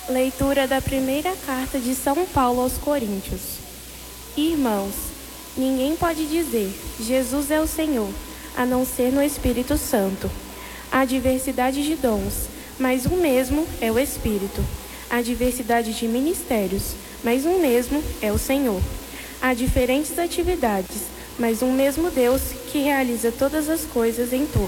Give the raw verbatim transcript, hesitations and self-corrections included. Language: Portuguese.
Leitura da primeira carta de São Paulo aos Coríntios. Irmãos, ninguém pode dizer, Jesus é o Senhor, a não ser no Espírito Santo. Há diversidade de dons, mas um mesmo é o Espírito. Há diversidade de ministérios, mas um mesmo é o Senhor. Há diferentes atividades, mas um mesmo Deus que realiza todas as coisas em todos.